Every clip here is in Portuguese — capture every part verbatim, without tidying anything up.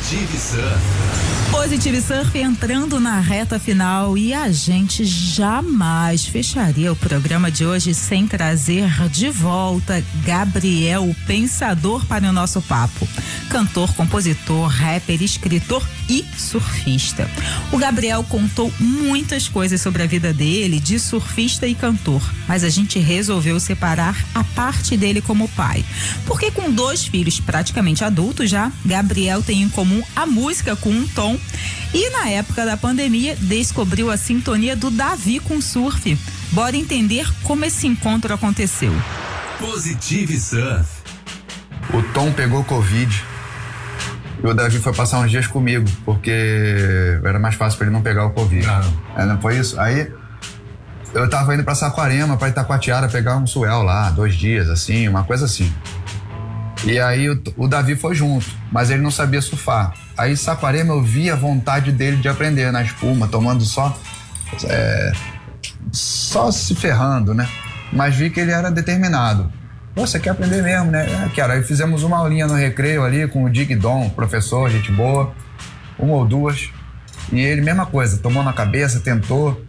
Positive Surf. Positive Surf entrando na reta final e a gente jamais fecharia o programa de hoje sem trazer de volta Gabriel Pensador para o nosso papo. Cantor, compositor, rapper, escritor e surfista. O Gabriel contou muitas coisas sobre a vida dele, de surfista e cantor, mas a gente resolveu separar a parte dele como pai. Porque com dois filhos praticamente adultos já, Gabriel tem em comum a música com um Tom e na época da pandemia descobriu a sintonia do Davi com surf. Bora entender como esse encontro aconteceu. Positive Surf. O Tom pegou Covid e o Davi foi passar uns dias comigo, porque era mais fácil pra ele não pegar o Covid. Claro. É, não foi isso? Aí eu tava indo pra Saquarema, pra Itacoatiara, pegar um suel lá, dois dias, assim, uma coisa assim. E aí o, o Davi foi junto, mas ele não sabia surfar. Aí em Saquarema eu vi a vontade dele de aprender na espuma, tomando só... É, só se ferrando, né? Mas vi que ele era determinado. Pô, você quer aprender mesmo, né? É, quero. Aí fizemos uma aulinha no recreio ali com o Dig Dom, professor, gente boa, uma ou duas. E ele, mesma coisa, tomou na cabeça, tentou.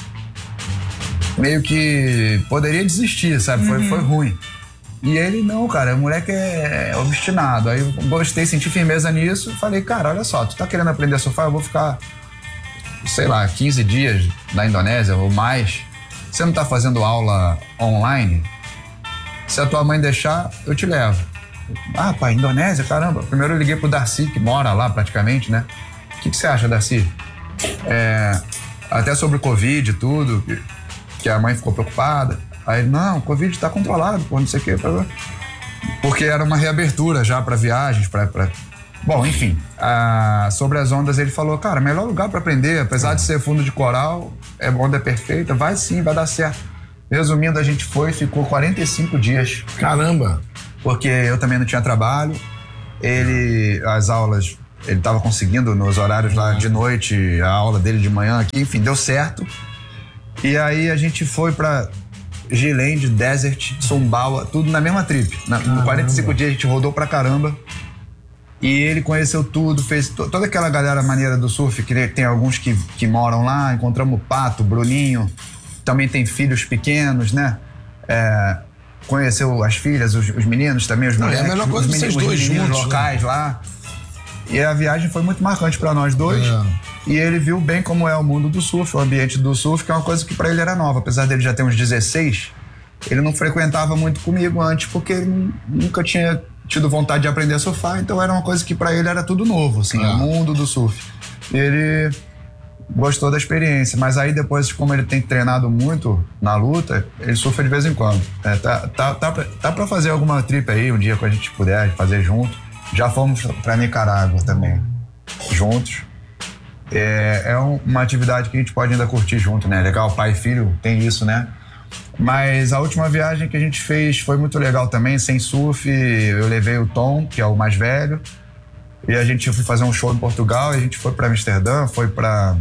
Meio que poderia desistir, sabe? Uhum. Foi, foi ruim. E ele, não, cara, o moleque é, é obstinado. Aí eu gostei, senti firmeza nisso. Falei, cara, olha só, tu tá querendo aprender a surfar? Eu vou ficar, sei lá, quinze dias na Indonésia ou mais. Você não tá fazendo aula online? Se a tua mãe deixar, eu te levo. Ah, pai, Indonésia, caramba. Primeiro eu liguei pro Darcy, que mora lá praticamente, né? O que, que você acha, Darcy? É, até sobre o Covid e tudo, que a mãe ficou preocupada. Aí, não, o Covid tá controlado, pô, não sei o quê. Porque era uma reabertura já pra viagens, pra... pra... Bom, enfim, a... sobre as ondas ele falou, cara, melhor lugar pra aprender, apesar de ser fundo de coral, é onda perfeita, vai sim, vai dar certo. Resumindo, a gente foi e ficou quarenta e cinco dias. Caramba! Porque eu também não tinha trabalho. Ele, as aulas, ele tava conseguindo nos horários lá de noite, a aula dele de manhã aqui, enfim, deu certo. E aí a gente foi pra Gilead, Desert, Sumbawa, tudo na mesma trip. Na, no quarenta e cinco dias a gente rodou pra caramba. E ele conheceu tudo, fez to, toda aquela galera maneira do surf, que tem alguns que, que moram lá. Encontramos o Pato, o Bruninho. Também tem filhos pequenos, né? É, conheceu as filhas, os, os meninos também, os moleques, é a melhor coisa os, meninos, os dois meninos juntos, locais, né? Lá. E a viagem foi muito marcante pra nós dois. É. E ele viu bem como é o mundo do surf, o ambiente do surf, que é uma coisa que pra ele era nova. Apesar dele já ter uns dezesseis, ele não frequentava muito comigo antes, porque ele nunca tinha tido vontade de aprender a surfar. Então era uma coisa que pra ele era tudo novo, assim, é. O mundo do surf. E ele gostou da experiência, mas aí depois, como ele tem treinado muito na luta, ele surfa de vez em quando. É, tá, tá, tá, pra, tá pra fazer alguma trip aí, um dia que a gente puder fazer junto. Já fomos pra Nicarágua também, juntos. É, é um, uma atividade que a gente pode ainda curtir junto, né? Legal, pai e filho, tem isso, né? Mas a última viagem que a gente fez foi muito legal também, sem surf. Eu levei o Tom, que é o mais velho, e a gente foi fazer um show em Portugal, e a gente foi pra Amsterdã, foi pra,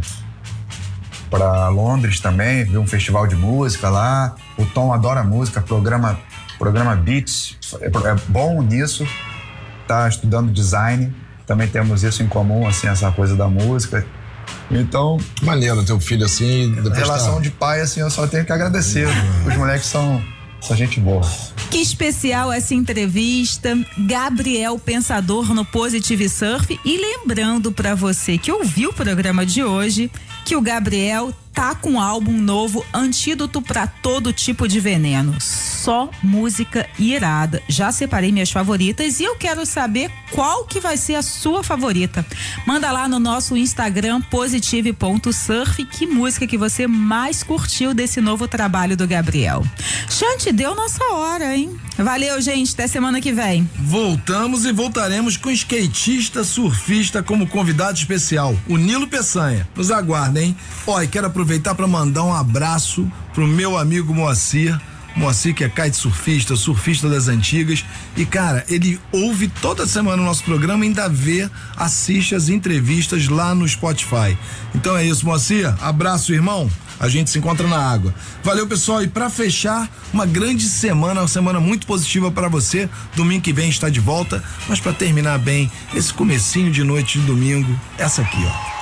pra Londres também, viu um festival de música lá. O Tom adora música, programa, programa Beats, é, é bom nisso, tá estudando design, também temos isso em comum, assim, essa coisa da música. Então... Maneiro ter um filho assim. Depois relação tá... de pai, assim, eu só tenho que agradecer. Uhum. Os moleques são... Só gente boa. Que especial essa entrevista. Gabriel Pensador no Positive Surf. E lembrando pra você que ouviu o programa de hoje, que o Gabriel tá com um álbum novo, Antídoto pra Todo Tipo de Veneno. Só música irada. Já separei minhas favoritas e eu quero saber qual que vai ser a sua favorita. Manda lá no nosso Instagram, positive ponto surf, que música que você mais curtiu desse novo trabalho do Gabriel. Xande, deu nossa hora, hein? Valeu, gente. Até semana que vem. Voltamos e voltaremos com skatista, surfista como convidado especial, o Nilo Peçanha. Nos aguardem, hein? Ó, e quero aproveitar para mandar um abraço pro meu amigo Moacir, Moacir, que é kitesurfista, surfista das antigas. E, cara, ele ouve toda semana o nosso programa e ainda vê, assiste as entrevistas lá no Spotify. Então é isso, Moacir. Abraço, irmão. A gente se encontra na água. Valeu, pessoal. E pra fechar, uma grande semana, uma semana muito positiva pra você. Domingo que vem está de volta. Mas pra terminar bem, esse comecinho de noite de domingo, essa aqui, ó.